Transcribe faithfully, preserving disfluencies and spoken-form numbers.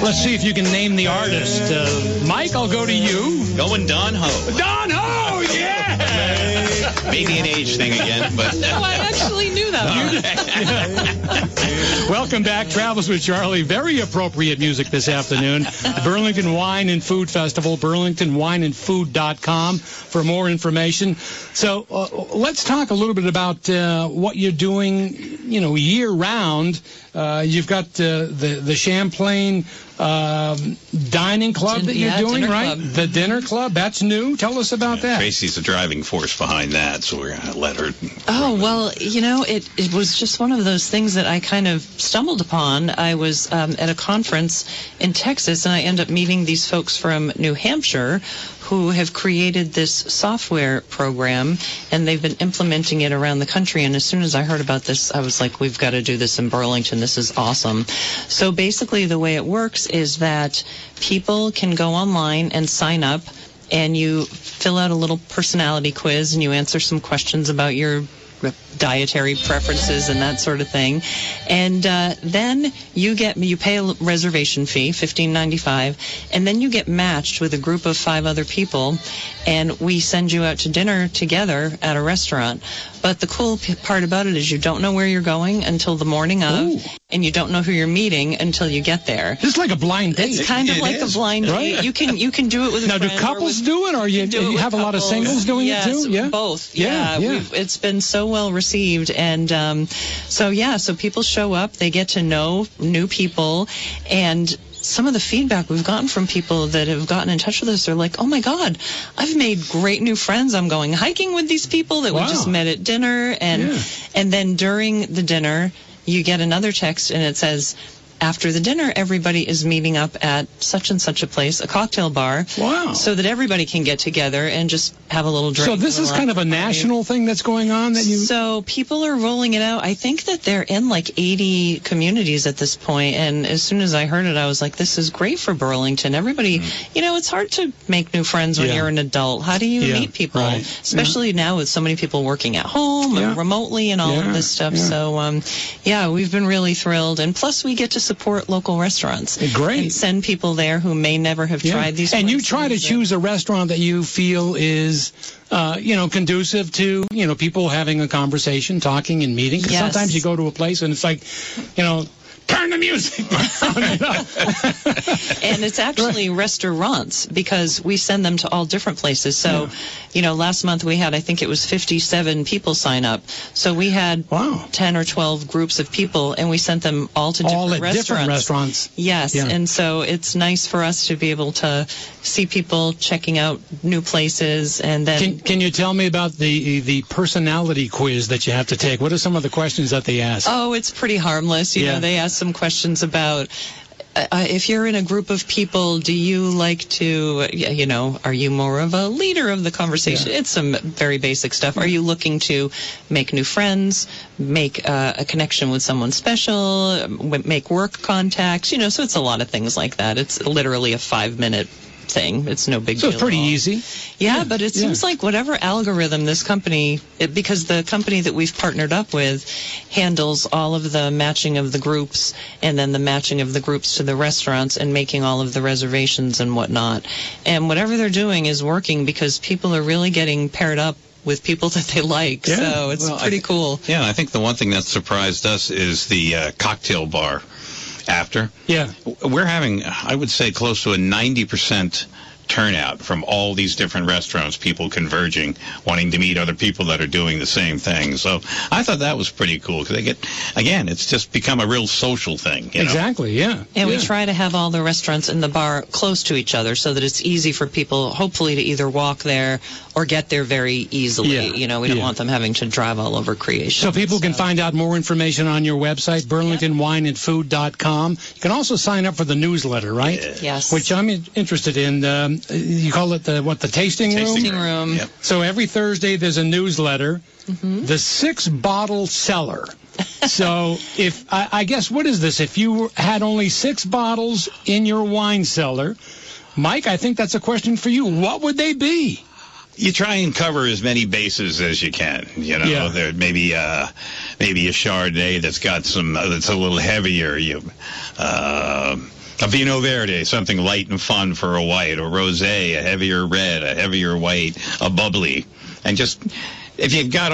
Let's see if you can name the artist. Uh, Mike, I'll go to you. Going Don Ho. Don Ho, yeah! Maybe an age thing again, but... No, I actually knew that one. Welcome back. Travels with Charlie. Very appropriate music this afternoon. Burlington Wine and Food Festival, burlington wine and food dot com for more information. So uh, let's talk a little bit about uh, what you're doing, you know, year-round. Uh, you've got uh, the, the Champlain um, Dining Club Din- that you're yeah, doing, dinner right? club. The Dinner Club, that's new. Tell us about that. Tracy's the driving force behind that, so we're going to let her... Oh, well, you know, it, it was just one of those things that I kind of stumbled upon. I was um, at a conference in Texas, and I ended up meeting these folks from New Hampshire who have created this software program, and they've been implementing it around the country. And as soon as I heard about this, I was like, we've got to do this in Burlington. This is awesome. So basically the way it works is that people can go online and sign up, and you fill out a little personality quiz, and you answer some questions about your dietary preferences and that sort of thing, and uh, then you get you pay a reservation fee, fifteen ninety-five, and then you get matched with a group of five other people, and we send you out to dinner together at a restaurant. But the cool p- part about it is you don't know where you're going until the morning of, Ooh. and you don't know who you're meeting until you get there. It's like a blind date. It's kind of It like is, a blind right? date. You can you can do it with a Now, do friend or couples with- do it, or you, do it you with have a lot of couples. singles doing yes, it too? Yeah, both. Yeah, Yeah, yeah. We've, it's been so well received, and um, so yeah, so people show up, they get to know new people, and some of the feedback we've gotten from people that have gotten in touch with us are like, oh my God, I've made great new friends. I'm going hiking with these people that Wow. we just met at dinner, and Yeah. and then during the dinner, you get another text, and it says, after the dinner, everybody is meeting up at such and such a place, a cocktail bar, Wow. so that everybody can get together and just have a little drink. So this a is little kind of a after party. national thing that's going on that you... So people are rolling it out. I think that they're in like eighty communities at this point, and as soon as I heard it, I was like, this is great for Burlington. Everybody, you know, it's hard to make new friends when Yeah. you're an adult. How do you Yeah, meet people? right. Especially now with so many people working at home Yeah. and remotely and all Yeah, of this stuff. yeah. So, um, yeah, we've been really thrilled. And plus, we get to support local restaurants. Great. And send people there who may never have Yeah. tried these And you places. try to choose a restaurant that you feel is, uh, you know, conducive to, you know, people having a conversation, talking and meeting. Because Yes. sometimes you go to a place and it's like, you know, turn the music down. You know? And it's actually restaurants, because we send them to all different places. So, Yeah. you know, last month we had, I think it was fifty-seven people sign up. So we had Wow. ten or twelve groups of people, and we sent them all to All different at restaurants. different restaurants. Yes, Yeah. and so it's nice for us to be able to see people checking out new places, and then... Can, can you tell me about the the personality quiz that you have to take? What are some of the questions that they ask? Oh, it's pretty harmless. You Yeah. know, they ask some questions about uh, if you're in a group of people, do you like to, you know, are you more of a leader of the conversation? Yeah. It's some very basic stuff. Are you looking to make new friends, make uh, a connection with someone special, m- make work contacts? You know, so it's a lot of things like that. It's literally a five-minute thing. It's no big so deal. it's pretty at all. easy. Yeah, Yeah, but it yeah. seems like whatever algorithm this company, it, because the company that we've partnered up with handles all of the matching of the groups, and then the matching of the groups to the restaurants, and making all of the reservations and whatnot. And whatever they're doing is working, because people are really getting paired up with people that they like. Yeah. So it's Well, I pretty thi- cool. Yeah, I think the one thing that surprised us is the uh, cocktail bar after. Yeah. We're having, I would say, close to a ninety percent turnout from all these different restaurants, people converging, wanting to meet other people that are doing the same thing. So I thought that was pretty cool, because they get, again, it's just become a real social thing. You know? Exactly, yeah. And yeah. we try to have all the restaurants and the bar close to each other, so that it's easy for people, hopefully, to either walk there or get there very easily. Yeah, You know, we don't yeah. want them having to drive all over Creation. So people can find out more information on your website, burlington wine and food dot com. You can also sign up for the newsletter, right? Yes. Which I'm in- interested in. Um, you call it the, what, the tasting, Tasting room? room. room. Yep. So every Thursday there's a newsletter, the six-bottle seller. So if, I, I guess, what is this? If you had only six bottles in your wine cellar, Mike, I think that's a question for you. What would they be? You try and cover as many bases as you can. You know, Yeah. there maybe uh, maybe a Chardonnay that's got some uh, that's a little heavier. You, uh, A Vino Verde, something light and fun for a white. A rosé, a heavier red, a heavier white, a bubbly. And just, if you've got